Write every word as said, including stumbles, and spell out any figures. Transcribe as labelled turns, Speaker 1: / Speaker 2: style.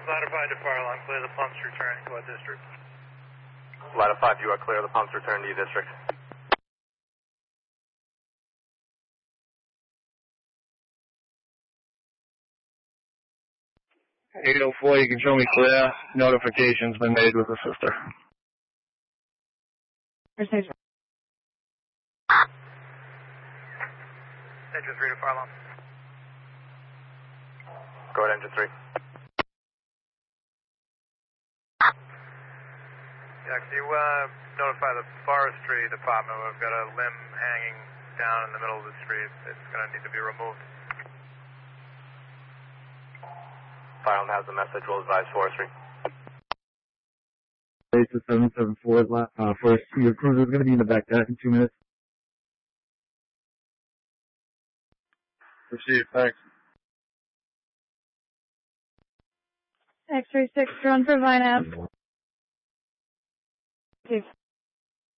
Speaker 1: Ladder five to fire alarm, clear the pumps, returning to our district.
Speaker 2: Ladder five, you are clear. The pumps return to your district.
Speaker 3: eight oh four, you can show me clear. Notification's been made with the sister.
Speaker 1: Engine three to fire alarm.
Speaker 2: Go ahead, engine three.
Speaker 1: Yeah, can you uh, notify the forestry department? We've got a limb hanging down in the middle of the street. It's going to need to be removed.
Speaker 2: Fire alarm has the message. We'll advise forestry.
Speaker 4: Basis seven seven four, uh, first, your cruiser is going to be in the back deck in two minutes.
Speaker 3: Proceed, thanks.
Speaker 5: X-ray six, drone for Vine Ave.